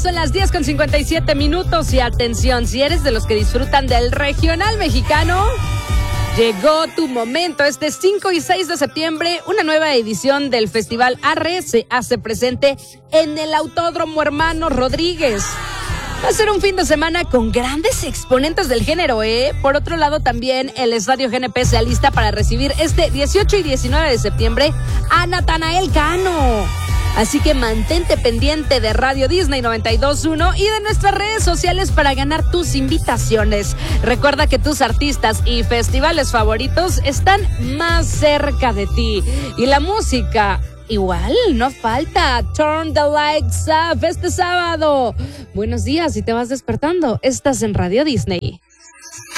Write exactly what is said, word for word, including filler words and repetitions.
son las diez con cincuenta y siete minutos y atención, si eres de los que disfrutan del regional mexicano, llegó tu momento. Este cinco y seis de septiembre, una nueva edición del Festival Arre se hace presente en el Autódromo Hermano Rodríguez. Va a ser un fin de semana con grandes exponentes del género, ¿eh? Por otro lado, también el Estadio G N P se alista para recibir este dieciocho y diecinueve de septiembre a Natanael Cano. Así que mantente pendiente de Radio Disney noventa y dos punto uno y de nuestras redes sociales para ganar tus invitaciones. Recuerda que tus artistas y festivales favoritos están más cerca de ti. Y la música, igual, no falta. Turn the lights off este sábado. Buenos días, si te vas despertando, estás en Radio Disney.